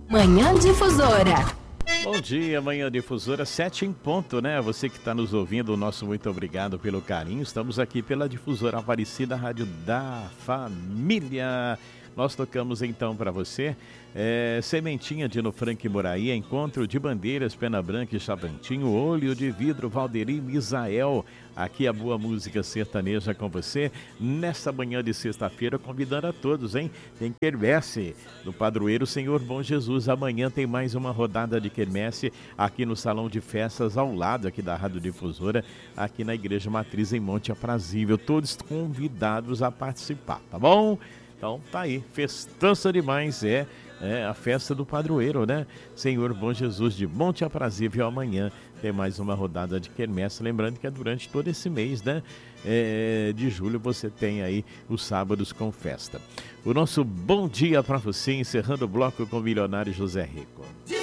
Manhã Difusora. Bom dia, Manhã Difusora, 7 em ponto, né? Você que está nos ouvindo, nosso muito obrigado pelo carinho. Estamos aqui pela Difusora Aparecida, Rádio da Família. Nós tocamos então para você Sementinha de No Frank Moraí, Encontro de Bandeiras, Pena Branca e Chavantinho, Olho de Vidro, Valderi Misael. Aqui a boa música sertaneja com você, nesta manhã de sexta-feira, convidando a todos, hein? Tem quermesse do Padroeiro Senhor Bom Jesus. Amanhã tem mais uma rodada de quermesse aqui no Salão de Festas, ao lado aqui da Rádio Difusora, aqui na Igreja Matriz em Monte Aprazível. Todos convidados a participar, tá bom? Então tá aí, festança demais, é a festa do padroeiro, né? Senhor Bom Jesus de Monte Aprazível. Amanhã tem mais uma rodada de quermesse, lembrando que é durante todo esse mês, né? De julho você tem aí os sábados com festa. O nosso bom dia para você, encerrando o bloco com o milionário José Rico.